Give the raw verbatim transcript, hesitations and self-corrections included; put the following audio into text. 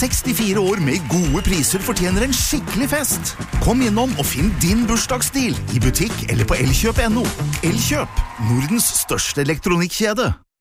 sekstifire år med gode priser fortjener en skikkelig fest. Kom innom og finn din bursdagsstil i butikk eller på elkjøp punktum no. Elkjøp, Nordens største elektronikkjede.